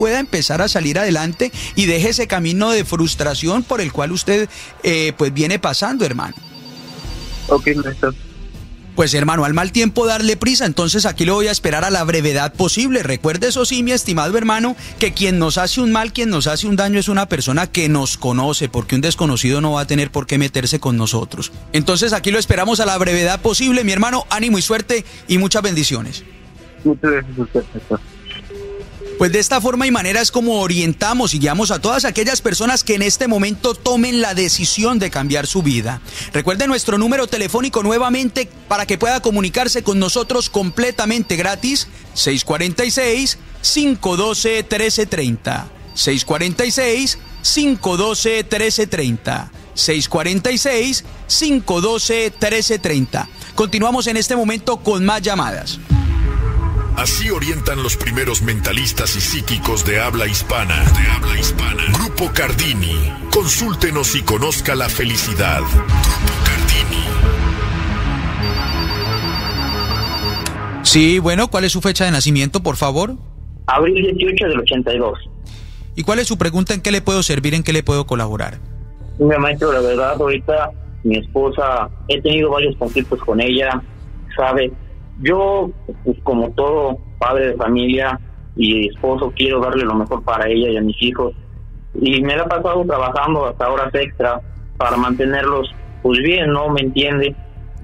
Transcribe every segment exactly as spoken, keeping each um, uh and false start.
pueda empezar a salir adelante y deje ese camino de frustración por el cual usted eh, pues viene pasando, hermano. Ok, maestro. Pues hermano, al mal tiempo darle prisa, entonces aquí lo voy a esperar a la brevedad posible. Recuerde eso sí, mi estimado hermano, que quien nos hace un mal, quien nos hace un daño es una persona que nos conoce, porque un desconocido no va a tener por qué meterse con nosotros. Entonces aquí lo esperamos a la brevedad posible, mi hermano, ánimo y suerte y muchas bendiciones. Muchas gracias a usted, maestro. Pues de esta forma y manera es como orientamos y guiamos a todas aquellas personas que en este momento tomen la decisión de cambiar su vida. Recuerde nuestro número telefónico nuevamente para que pueda comunicarse con nosotros completamente gratis, seis cuatro seis, cinco uno dos, uno tres tres cero. seis cuatro seis, cinco uno dos, uno tres tres cero. seis cuatro seis, cinco uno dos, uno tres tres cero. Continuamos en este momento con más llamadas. Así orientan los primeros mentalistas y psíquicos de habla hispana. De habla hispana. Grupo Cardini. Consúltenos y conozca la felicidad. Grupo Cardini. Sí, bueno, ¿cuál es su fecha de nacimiento, por favor? Abril dieciocho del ochenta y dos. ¿Y cuál es su pregunta? ¿En qué le puedo servir? ¿En qué le puedo colaborar? Mira, maestro, la verdad, ahorita mi esposa, he tenido varios conflictos con ella, ¿sabe? Yo, pues, como todo padre de familia y esposo, quiero darle lo mejor para ella y a mis hijos. Y me la he pasado trabajando hasta horas extra para mantenerlos, pues bien, ¿no? ¿Me entiende?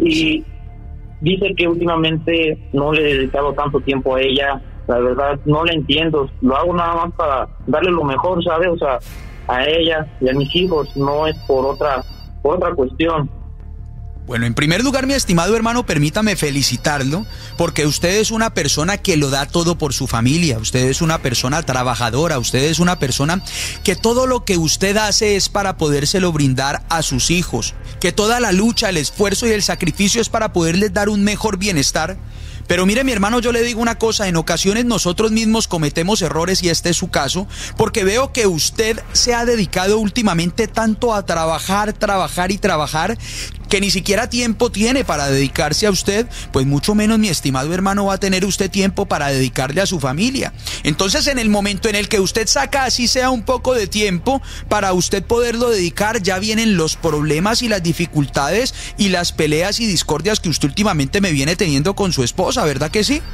Y dice que últimamente no le he dedicado tanto tiempo a ella. La verdad, no la entiendo. Lo hago nada más para darle lo mejor, ¿sabe? O sea, a ella y a mis hijos, no es por otra, por otra cuestión. Bueno, en primer lugar, mi estimado hermano, permítame felicitarlo, porque usted es una persona que lo da todo por su familia, usted es una persona trabajadora, usted es una persona que todo lo que usted hace es para podérselo brindar a sus hijos, que toda la lucha, el esfuerzo y el sacrificio es para poderles dar un mejor bienestar. Pero mire, mi hermano, yo le digo una cosa, en ocasiones nosotros mismos cometemos errores y este es su caso, porque veo que usted se ha dedicado últimamente tanto a trabajar, trabajar y trabajar, que ni siquiera tiempo tiene para dedicarse a usted, pues mucho menos, mi estimado hermano, va a tener usted tiempo para dedicarle a su familia. Entonces, en el momento en el que usted saca así sea un poco de tiempo para usted poderlo dedicar, ya vienen los problemas y las dificultades y las peleas y discordias que usted últimamente me viene teniendo con su esposa, ¿verdad que sí?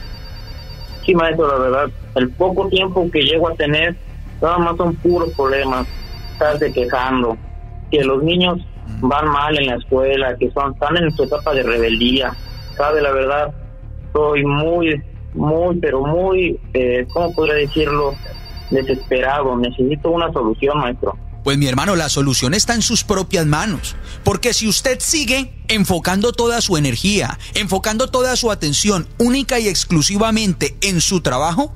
Sí, maestro, la verdad, el poco tiempo que llego a tener, nada más son puros problemas, estarse quejando, que los niños van mal en la escuela, que son, están en su etapa de rebeldía, sabe, la verdad, estoy muy, muy, pero muy, eh, ¿cómo podría decirlo? Desesperado, necesito una solución, maestro. Pues mi hermano, la solución está en sus propias manos, porque si usted sigue enfocando toda su energía, enfocando toda su atención única y exclusivamente en su trabajo,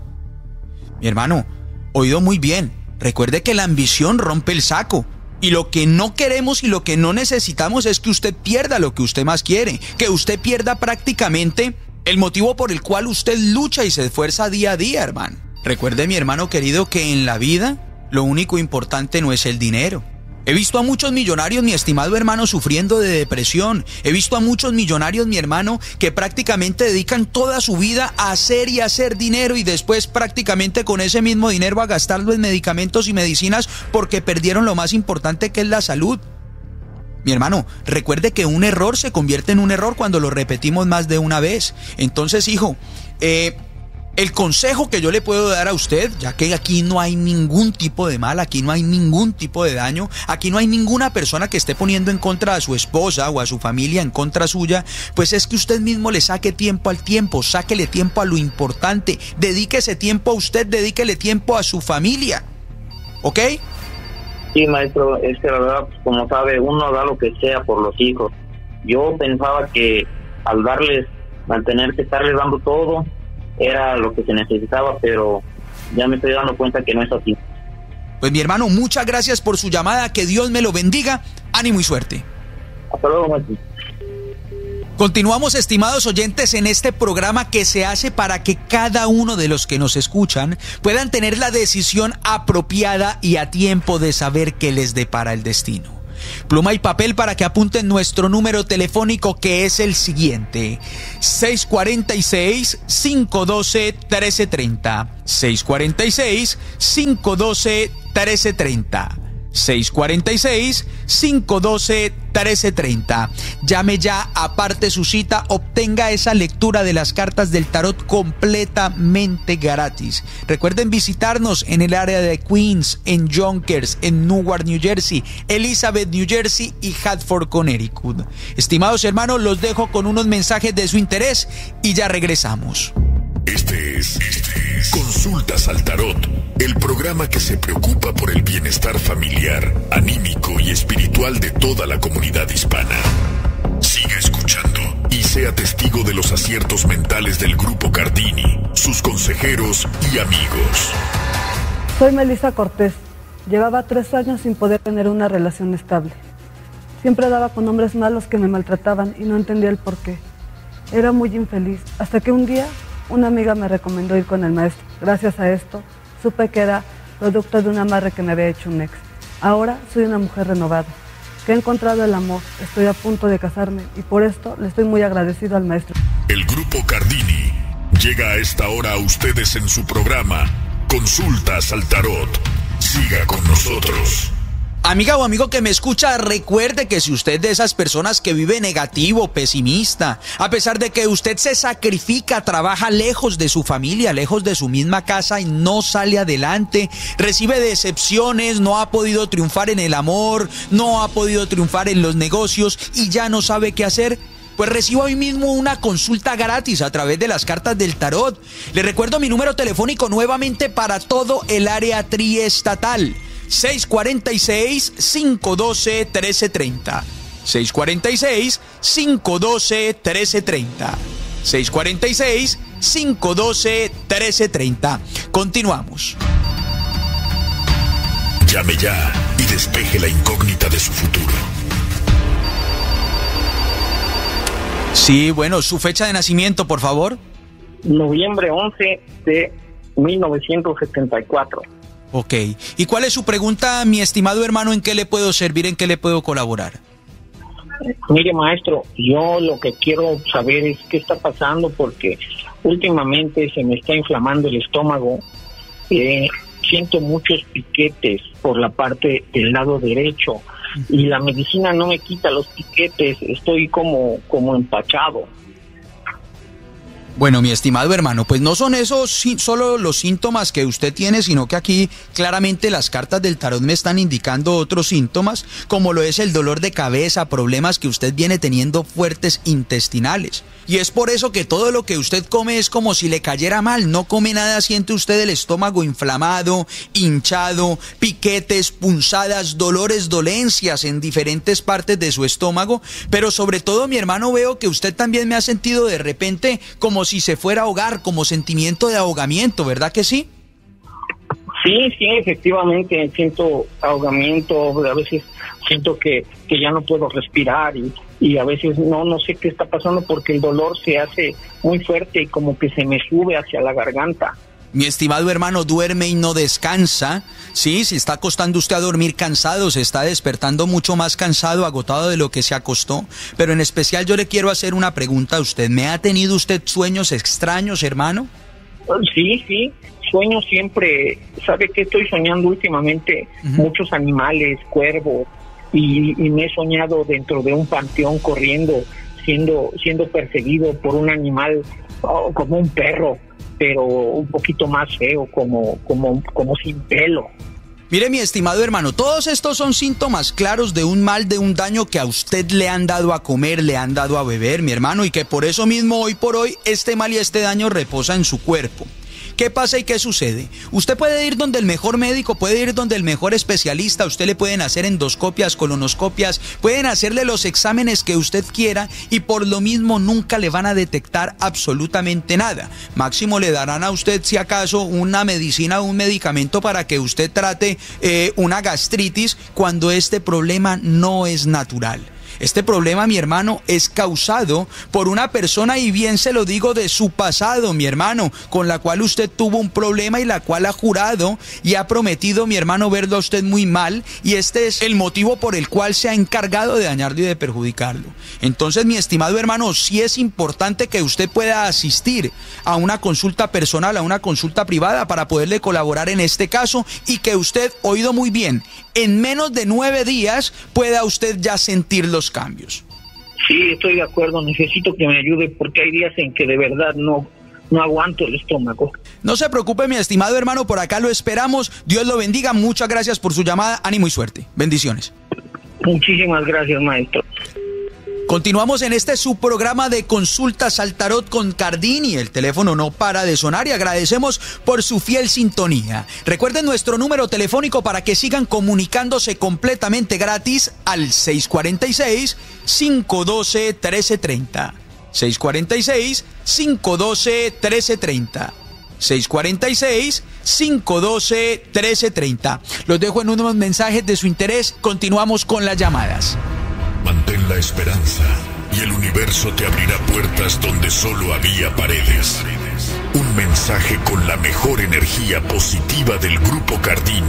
mi hermano, oído muy bien, recuerde que la ambición rompe el saco. Y lo que no queremos y lo que no necesitamos es que usted pierda lo que usted más quiere, que usted pierda prácticamente el motivo por el cual usted lucha y se esfuerza día a día, hermano. Recuerde, mi hermano querido, que en la vida lo único importante no es el dinero. He visto a muchos millonarios, mi estimado hermano, sufriendo de depresión. He visto a muchos millonarios, mi hermano, que prácticamente dedican toda su vida a hacer y hacer dinero y después prácticamente con ese mismo dinero a gastarlo en medicamentos y medicinas porque perdieron lo más importante, que es la salud. Mi hermano, recuerde que un error se convierte en un error cuando lo repetimos más de una vez. Entonces, hijo, eh... el consejo que yo le puedo dar a usted, ya que aquí no hay ningún tipo de mal, aquí no hay ningún tipo de daño, aquí no hay ninguna persona que esté poniendo en contra a su esposa o a su familia en contra suya, pues es que usted mismo le saque tiempo al tiempo, sáquele tiempo a lo importante, dedíquese tiempo a usted, dedíquele tiempo a su familia, ¿ok? Sí, maestro, es que la verdad, pues, como sabe, uno da lo que sea por los hijos. Yo pensaba que al darles, al tener que estarles dando todo, era lo que se necesitaba, pero ya me estoy dando cuenta que no es así. Pues mi hermano, muchas gracias por su llamada, que Dios me lo bendiga, ánimo y suerte. Hasta luego, maestro. Continuamos, estimados oyentes, en este programa que se hace para que cada uno de los que nos escuchan puedan tener la decisión apropiada y a tiempo de saber qué les depara el destino. Pluma y papel para que apunten nuestro número telefónico, que es el siguiente: seis cuatro seis, cinco uno dos, uno tres tres cero. seis cuatro seis, cinco uno dos, uno tres tres cero. seis cuatro seis, cinco uno dos, uno tres tres cero. Llame ya, aparte su cita, obtenga esa lectura de las cartas del tarot completamente gratis. Recuerden visitarnos en el área de Queens, en Yonkers, en Newark, New Jersey, Elizabeth, New Jersey y Hartford, Connecticut. Estimados hermanos, los dejo con unos mensajes de su interés y ya regresamos. Este es, este es Consultas al Tarot, el programa que se preocupa por el bienestar familiar, anímico y espiritual de toda la comunidad hispana. Siga escuchando y sea testigo de los aciertos mentales del Grupo Cardini, sus consejeros y amigos. Soy Melissa Cortés. Llevaba tres años sin poder tener una relación estable. Siempre daba con hombres malos que me maltrataban y no entendía el porqué. Era muy infeliz, hasta que un día una amiga me recomendó ir con el maestro. Gracias a esto, supe que era producto de un amarre que me había hecho un ex. Ahora soy una mujer renovada, que he encontrado el amor, estoy a punto de casarme y por esto le estoy muy agradecido al maestro. El Grupo Cardini llega a esta hora a ustedes en su programa Consultas al Tarot. Siga con nosotros. Amiga o amigo que me escucha, recuerde que si usted es de esas personas que vive negativo, pesimista, a pesar de que usted se sacrifica, trabaja lejos de su familia, lejos de su misma casa y no sale adelante, recibe decepciones, no ha podido triunfar en el amor, no ha podido triunfar en los negocios y ya no sabe qué hacer, pues reciba hoy mismo una consulta gratis a través de las cartas del tarot. Le recuerdo mi número telefónico nuevamente para todo el área triestatal: seis cuatro seis, cinco uno dos, uno tres tres cero. seis cuatro seis, cinco uno dos, uno tres tres cero. seis cuatro seis, cinco uno dos, uno tres tres cero. Continuamos. Llame ya y despeje la incógnita de su futuro. Sí, bueno, su fecha de nacimiento, por favor. Noviembre once de mil novecientos setenta y cuatro. Ok. ¿Y cuál es su pregunta, mi estimado hermano? ¿En qué le puedo servir? ¿En qué le puedo colaborar? Mire, maestro, yo lo que quiero saber es qué está pasando, porque últimamente se me está inflamando el estómago. Eh, siento muchos piquetes por la parte del lado derecho y la medicina no me quita los piquetes. Estoy como, como empachado. Bueno, mi estimado hermano, pues no son esos solo los síntomas que usted tiene, sino que aquí claramente las cartas del tarot me están indicando otros síntomas, como lo es el dolor de cabeza, problemas que usted viene teniendo fuertes intestinales. Y es por eso que todo lo que usted come es como si le cayera mal, no come nada, siente usted el estómago inflamado, hinchado, piquetes, punzadas, dolores, dolencias en diferentes partes de su estómago, pero sobre todo, mi hermano, veo que usted también me ha sentido de repente como si se fuera a ahogar, como sentimiento de ahogamiento, ¿verdad que sí? Sí, sí, efectivamente, siento ahogamiento, a veces siento que, que ya no puedo respirar y, y a veces no, no sé qué está pasando porque el dolor se hace muy fuerte y como que se me sube hacia la garganta. Mi estimado hermano, duerme y no descansa. Sí, se está acostando usted a dormir cansado, se está despertando mucho más cansado, agotado de lo que se acostó. Pero en especial yo le quiero hacer una pregunta a usted. ¿Me ha tenido usted sueños extraños, hermano? Sí, sí, sueño siempre. ¿Sabe qué estoy soñando últimamente? Uh-huh. Muchos animales, cuervos, y, y me he soñado dentro de un panteón corriendo, siendo, siendo perseguido por un animal oh, como un perro, pero un poquito más feo, como, como, como sin pelo. Mire, mi estimado hermano, todos estos son síntomas claros de un mal, de un daño que a usted le han dado a comer, le han dado a beber, mi hermano, y que por eso mismo hoy por hoy este mal y este daño reposa en su cuerpo. ¿Qué pasa y qué sucede? Usted puede ir donde el mejor médico, puede ir donde el mejor especialista, usted le pueden hacer endoscopias, colonoscopias, pueden hacerle los exámenes que usted quiera y por lo mismo nunca le van a detectar absolutamente nada. Máximo le darán a usted, si acaso, una medicina o un medicamento para que usted trate eh, una gastritis cuando este problema no es natural. Este problema, mi hermano, es causado por una persona, y bien se lo digo, de su pasado, mi hermano, con la cual usted tuvo un problema y la cual ha jurado y ha prometido, mi hermano, verlo a usted muy mal, y este es el motivo por el cual se ha encargado de dañarlo y de perjudicarlo. Entonces, mi estimado hermano, sí es importante que usted pueda asistir a una consulta personal, a una consulta privada, para poderle colaborar en este caso, y que usted, oído muy bien, en menos de nueve días pueda usted ya sentir los cambios. Sí, estoy de acuerdo, necesito que me ayude porque hay días en que de verdad no, no aguanto el estómago. No se preocupe, mi estimado hermano, por acá lo esperamos. Dios lo bendiga, muchas gracias por su llamada, ánimo y suerte. Bendiciones. Muchísimas gracias, maestro. Continuamos en este subprograma de consultas al tarot con Cardini. El teléfono no para de sonar y agradecemos por su fiel sintonía. Recuerden nuestro número telefónico para que sigan comunicándose completamente gratis al seis cuatro seis, cinco uno dos, uno tres tres cero. seis cuatro seis, cinco uno dos, uno tres tres cero. seis cuatro seis, cinco uno dos, uno tres tres cero. Los dejo en unos mensajes de su interés. Continuamos con las llamadas. Mantén la esperanza y el universo te abrirá puertas donde solo había paredes. Un mensaje con la mejor energía positiva del Grupo Cardini.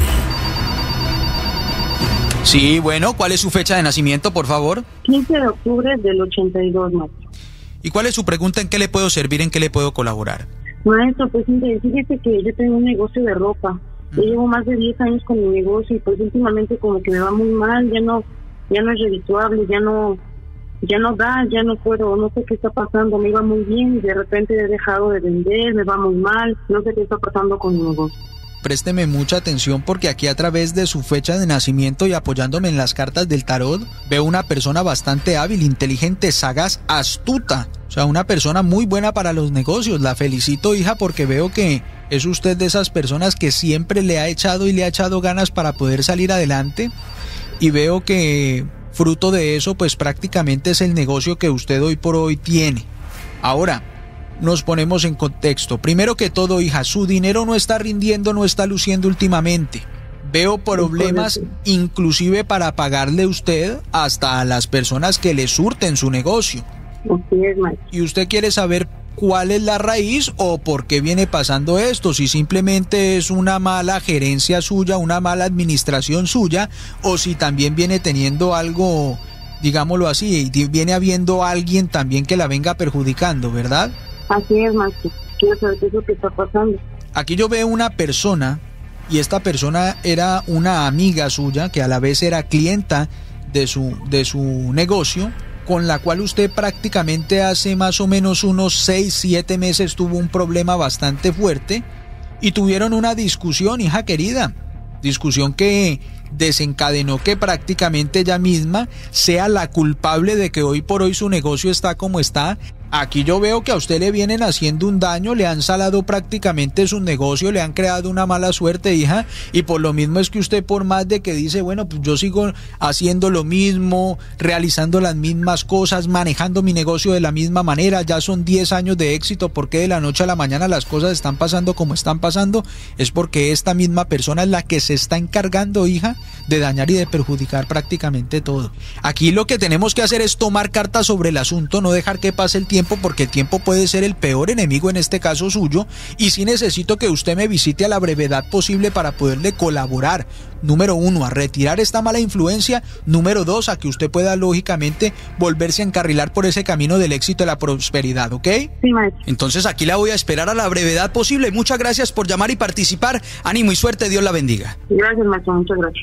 Sí, bueno, ¿cuál es su fecha de nacimiento, por favor? quince de octubre del ochenta y dos, maestro. ¿Y cuál es su pregunta? ¿En qué le puedo servir? ¿En qué le puedo colaborar? Maestro, pues fíjese que yo tengo un negocio de ropa. Yo llevo más de diez años con mi negocio y pues últimamente como que me va muy mal, ya no... ya no es redituable, ya no ya no da, ya no puedo, no sé qué está pasando, me iba muy bien y de repente he dejado de vender, me va muy mal, no sé qué está pasando con mi negocio. Présteme mucha atención porque aquí a través de su fecha de nacimiento y apoyándome en las cartas del tarot, veo una persona bastante hábil, inteligente, sagaz, astuta, o sea, una persona muy buena para los negocios. La felicito, hija, porque veo que es usted de esas personas que siempre le ha echado y le ha echado ganas para poder salir adelante. Y veo que fruto de eso, pues prácticamente es el negocio que usted hoy por hoy tiene. Ahora, nos ponemos en contexto. Primero que todo, hija, su dinero no está rindiendo, no está luciendo últimamente. Veo problemas inclusive para pagarle usted hasta a las personas que le surten su negocio. Así es, maestro. Y usted quiere saber cuál es la raíz o por qué viene pasando esto, si simplemente es una mala gerencia suya, una mala administración suya, o si también viene teniendo algo, digámoslo así, viene habiendo alguien también que la venga perjudicando, ¿verdad? Así es, maestro. Quiero saber qué es lo que está pasando. Aquí yo veo una persona, y esta persona era una amiga suya, que a la vez era clienta de su, de su negocio, con la cual usted prácticamente hace más o menos unos seis, siete meses tuvo un problema bastante fuerte y tuvieron una discusión, hija querida, discusión que desencadenó que prácticamente ella misma sea la culpable de que hoy por hoy su negocio está como está. Aquí yo veo que a usted le vienen haciendo un daño, le han salado prácticamente su negocio, le han creado una mala suerte, hija, y por lo mismo es que usted, por más de que dice, bueno, pues yo sigo haciendo lo mismo, realizando las mismas cosas, manejando mi negocio de la misma manera, ya son diez años de éxito, ¿por qué de la noche a la mañana las cosas están pasando como están pasando? Es porque esta misma persona es la que se está encargando, hija, de dañar y de perjudicar prácticamente todo. Aquí lo que tenemos que hacer es tomar cartas sobre el asunto, no dejar que pase el tiempo, porque el tiempo puede ser el peor enemigo en este caso suyo, y sí necesito que usted me visite a la brevedad posible para poderle colaborar. Número uno, a retirar esta mala influencia. Número dos, a que usted pueda lógicamente volverse a encarrilar por ese camino del éxito y la prosperidad, ¿ok? Sí, maestro. Entonces aquí la voy a esperar a la brevedad posible. Muchas gracias por llamar y participar. Ánimo y suerte, Dios la bendiga. Gracias, maestro, muchas gracias.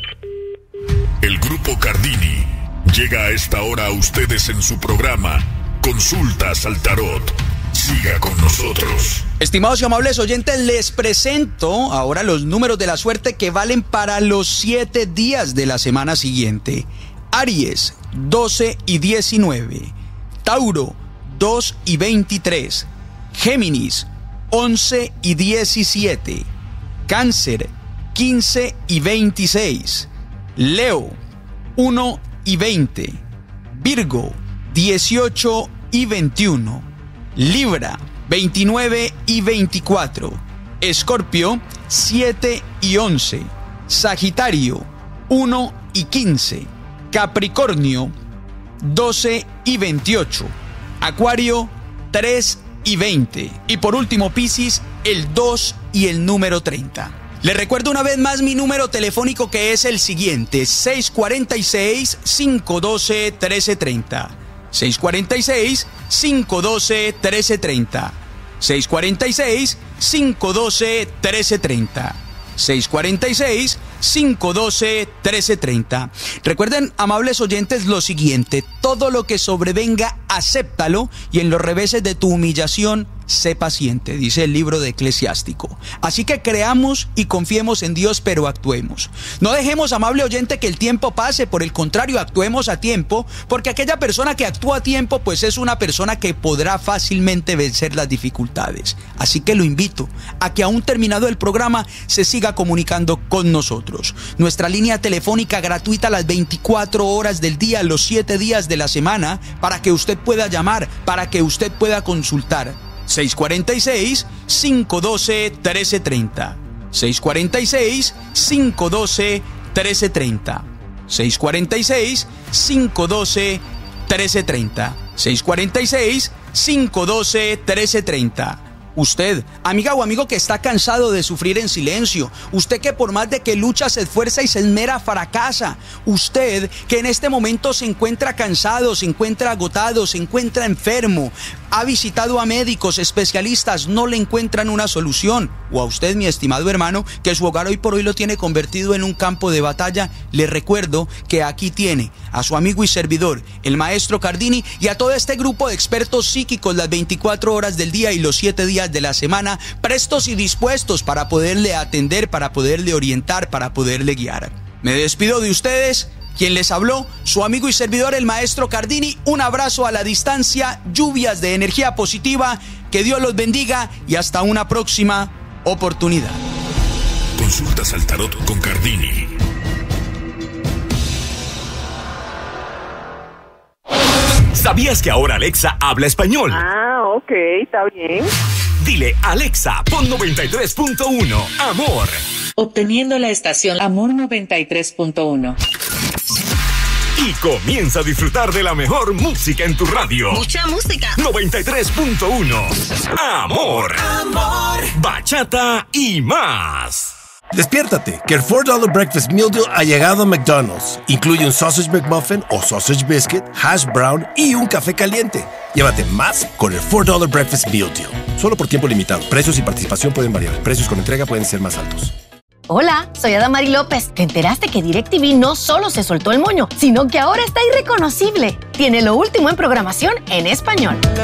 El Grupo Cardini llega a esta hora a ustedes en su programa Consultas al Tarot. Siga con nosotros. Estimados y amables oyentes, les presento ahora los números de la suerte que valen para los siete días de la semana siguiente. Aries, doce y diecinueve. Tauro, dos y veintitrés. Géminis, once y diecisiete. Cáncer, quince y veintiséis. Leo, uno y veinte. Virgo, dieciocho y veintiuno. Libra, veintinueve y veinticuatro. Escorpio, siete y once. Sagitario, uno y quince. Capricornio, doce y veintiocho. Acuario, tres y veinte. Y por último, Piscis, el dos y el número treinta. Les recuerdo una vez más mi número telefónico, que es el siguiente: seis cuatro seis, cinco uno dos, uno tres tres cero. seis cuatro seis, cinco uno dos, uno tres tres cero. seis cuatro seis, cinco uno dos, uno tres tres cero. seis cuatro seis, cinco uno dos, uno tres tres cero. Recuerden, amables oyentes, lo siguiente: todo lo que sobrevenga, acéptalo, y en los reveses de tu humillación, sé paciente, dice el libro de Eclesiástico. Así que creamos y confiemos en Dios, pero actuemos. No dejemos, amable oyente, que el tiempo pase. Por el contrario, actuemos a tiempo, porque aquella persona que actúa a tiempo, pues es una persona que podrá fácilmente vencer las dificultades. Así que lo invito a que, aún terminado el programa, se siga comunicando con nosotros. Nuestra línea telefónica gratuita las veinticuatro horas del día, los siete días de la semana, para que usted pueda llamar, para que usted pueda consultar. seis cuatro seis, cinco uno dos, uno tres tres cero. seis cuatro seis, cinco uno dos, uno tres tres cero. seis cuatro seis, cinco uno dos, uno tres tres cero. seis cuatro seis, cinco uno dos, uno tres tres cero. Usted, amiga o amigo que está cansado de sufrir en silencio. Usted que por más de que lucha, se esfuerza y se esmera, fracasa. Usted que en este momento se encuentra cansado, se encuentra agotado, se encuentra enfermo. Ha visitado a médicos, especialistas, no le encuentran una solución. O a usted, mi estimado hermano, que su hogar hoy por hoy lo tiene convertido en un campo de batalla. Le recuerdo que aquí tiene a su amigo y servidor, el maestro Cardini, y a todo este grupo de expertos psíquicos las veinticuatro horas del día y los siete días de la semana, prestos y dispuestos para poderle atender, para poderle orientar, para poderle guiar. Me despido de ustedes. Quien les habló, su amigo y servidor, el maestro Cardini. Un abrazo a la distancia, lluvias de energía positiva, que Dios los bendiga y hasta una próxima oportunidad. Consultas al tarot con Cardini. ¿Sabías que ahora Alexa habla español? Ah, ok, está bien. Dile, Alexa, pon noventa y tres punto uno, Amor. Obteniendo la estación Amor noventa y tres punto uno. Y comienza a disfrutar de la mejor música en tu radio. Mucha música. noventa y tres punto uno. Amor. Amor. Bachata y más. Despiértate, que el four dollar Breakfast Meal Deal ha llegado a McDonald's. Incluye un Sausage McMuffin o Sausage Biscuit, Hash Brown y un café caliente. Llévate más con el four dollar Breakfast Meal Deal. Solo por tiempo limitado. Precios y participación pueden variar. Precios con entrega pueden ser más altos. Hola, soy Adamari López. ¿Te enteraste que DirecTV no solo se soltó el moño, sino que ahora está irreconocible? Tiene lo último en programación en español.